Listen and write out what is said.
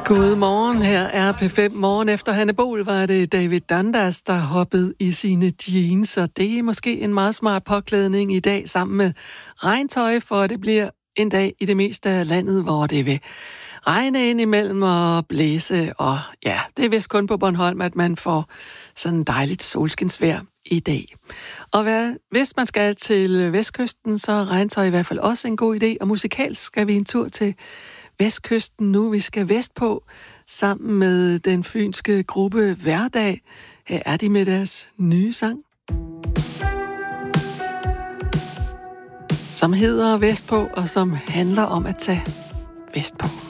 Godmorgen, her er P5 Morgen. Efter Hanne Bol var det David Dundas, der hoppede i sine jeans, og det er måske en meget smart påklædning i dag sammen med regntøj, for det bliver en dag i det meste af landet, hvor det vil regne ind imellem og blæse, og ja, det er vist kun på Bornholm, at man får sådan dejligt solskinsvejr i dag. Og hvis man skal til Vestkysten, så er regntøj i hvert fald også en god idé, og musikalsk skal vi en tur til Vestkysten nu. Vi skal vestpå sammen med den fynske gruppe Hverdag. Her er de med deres nye sang, som hedder Vestpå, og som handler om at tage vestpå.